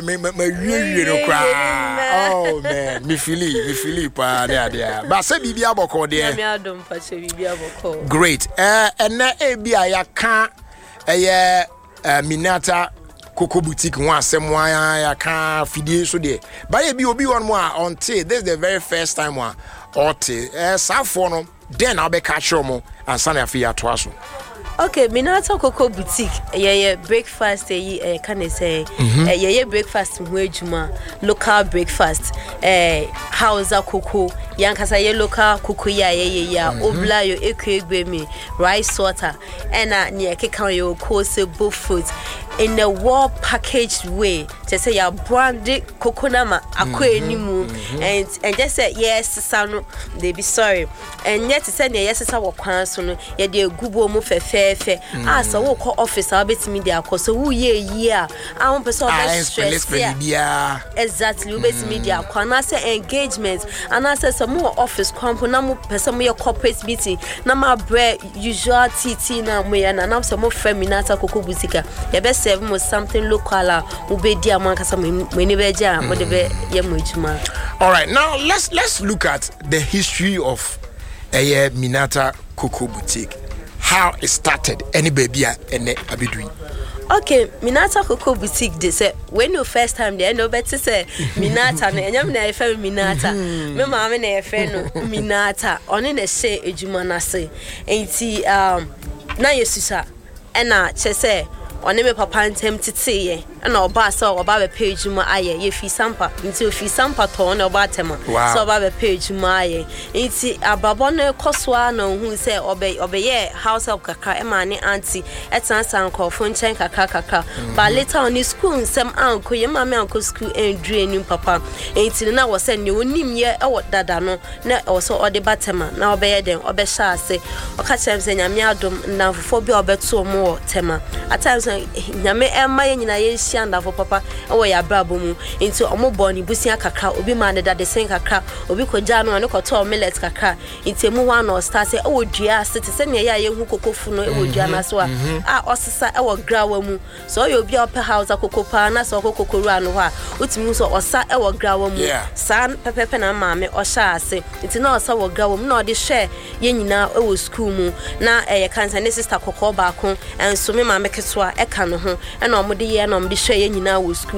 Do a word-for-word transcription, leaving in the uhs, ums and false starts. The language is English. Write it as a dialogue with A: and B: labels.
A: me me me you no cry. Oh man, me feel it, me feel it pa there there. But say bibi aboko there.
B: Me adom pa say bibi aboko.
A: Great. Eh and na e bia ya kan eh Minata Cocoa Boutique one asem one ya kan fidie so there. But e bi obi one more until this is the very first time one or eh safo no then I'll be catch mo and sana afi ya to aso.
B: Okay, Minata Cocoa Boutique. Yeah, yeah, breakfast. Eh, can I say? Yeah, yeah, breakfast. Mwejuma, local breakfast. Eh, hausa cocoa. Yankasa ye local cocoa. Yeah, yeah, yeah, yeah. Obla yo ekwe me rice water. Ena niye keka yo kose both foods in the well packaged way. Just say ya branded coconut ma akwe ni mu and and just say yes, sano they be sorry. And yet to say yes, sa wo kwan so no ye de gubo mu fefe. As a work office, I'll be to me there. So, who ye year? I want person stress. Exactly, we be media. Can I say engagement? And I say some more office company, no more person more corporate meeting. No more bread usual T T na me and now some more Minata Cocoa Boutique. The best seven was something local. Who be dear man? Cause I'm many jam. Whatever ye mujuma. All
A: right, now let's let's look at the history of a Minata Cocoa Boutique. How it started, any baby and abidui.
B: Okay, Minata Cocoa Boutique. They say when you first time there, no better say Minata. And I'm not a Minata. My mama na a friend Minata. Only the say ejumana say. And see um na yesusa. And na say only me papa and him to say. And our boss or about a page ma aye ye fi sampa until fi sampa ton or batema so about a page ma aye it's ababone koswa no who say obey obey house of kaka e mani auntie etan san ko fun chen kaka kaka but later on in school some uncle ye mama uncle school and dream papa until na was say ni onim ye e wo dada no na also ode batema na obey den obe sha ase o ka chem say nyame adom na fofo bi obeto mo tema at times nyame emma ye nyina ye and for papa oh ya brabo mu into omo boni busia kakra obi man da de sen kakra obi koja no no koto millet kakra into mu one or start say oh dua sete se ne ya ye hu kokofu no e wo dua na so a ah osesa e wo grawa mu so you obi ope house kokopa na so kokokoru anu ho a utimi so osa e wo grawa mu san pepepe na maame o sha ase into na osa wo grawa mu na o de share ye nyina e wo school mu na e ye kansa ne sister kokko ba ko enso me maame keso a e ka no ho e na omo de ye na omo de share ye nyina wo school